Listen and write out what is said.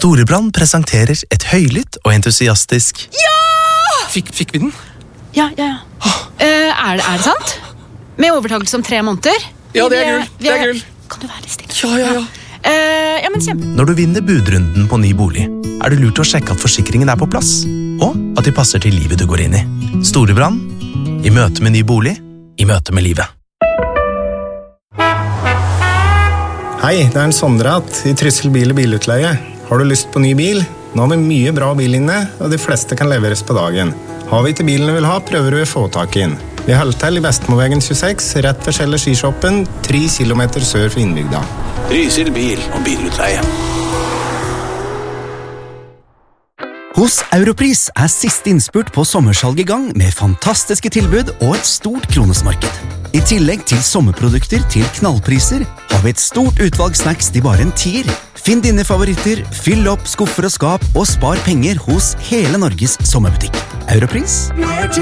Storebrand presenterer et høylytt og entusiastisk Fikk vi den? Ja. Er det sant? Med overtakelse om 3 måneder? Ja, det er gull. Kan du være litt stille? Ja. Ja, men kjempe. Når du vinner budrunden på ny bolig, er det lurt å sjekke at forsikringen er på plass, og at de passer til livet du går inn i. Storebrand, i møte med ny bolig, i møte med livet. Hei, det er en Sondrat i Tryssel bil- og bilutleie. Har du lyst på ny bil? Nå har vi mye bra bil inne, og de fleste kan leveres på dagen. Har vi ikke bilen du vil ha, prøver du å få tak i den. Vi holder til i Vestmoveien 26, rett ved Kjeller skishoppen, 3 kilometer sør for innbygda. Trysil bil- og bilutleie. Hos Europris er siste innspurt på sommersalg i gang med fantastiske tilbud og et stort kronesmarked. I tillegg til sommerprodukter til knallpriser har vi et stort utvalg snacks til bare en 10. Finn dine favoritter, fyll opp skuffer og skap og spar penger hos hele Norges sommerbutikk. Europris.